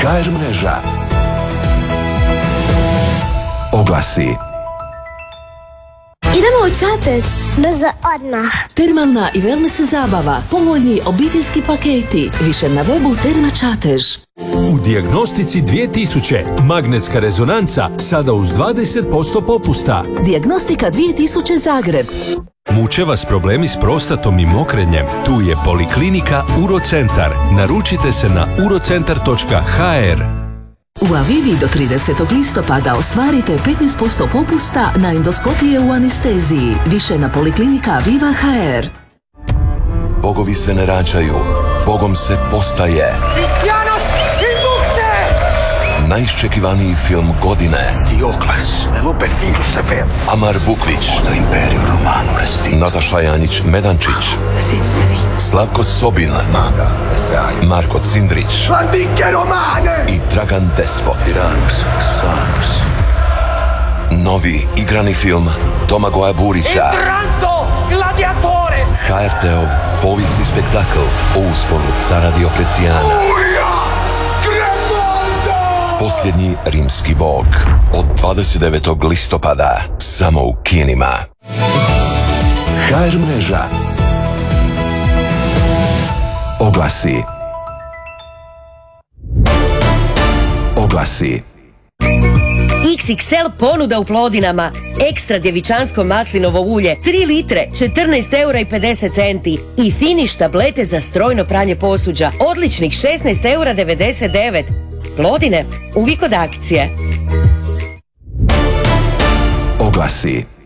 HR mreža. Oglasi. Idemo u Čatež. Brzo odmah. Termalna i wellness zabava, povoljni obiteljski paketi, više na webu Terma Čatež. U Dijagnostici 2000 magnetska rezonanca sada uz 20% popusta. Dijagnostika 2000 Zagreb. Muče vas problemi s prostatom i mokrenjem? Tu je Poliklinika Urocentar. Naručite se na urocentar.hr. U Avivi do 30. listopada ostvarite 15% popusta na endoskopije u anesteziji. Više na Poliklinika Aviva HR. Bogovi se ne rađaju, Bogom se postaje. Najiščekivaniji film godine. Diokles, lupe figlju sever. Amar Bukvić. Do Imperiju Romanu resti. Nataša Janjić-Medančić. Slavko Sobin. Maga, Esaj. Marko Cindrić. Antike Romane. I Dragan Despot. Tiranus, Xanus. Novi igrani film Domagoja Burića. Entranto, gladiatore. HRT-ov povijesni spektakl o usponu cara Dioklecijana. Posljednji rimski bog. Od 29. listopada. Samo u kinima. HR mreža. Oglasi. Oglasi. XXL ponuda u Plodinama. Ekstra djevičansko maslinovo ulje 3 litre 14,50 € i Finish tablete za strojno pranje posuđa odličnih 16,99 €. Plodine, uvijek od akcije. Oglasi.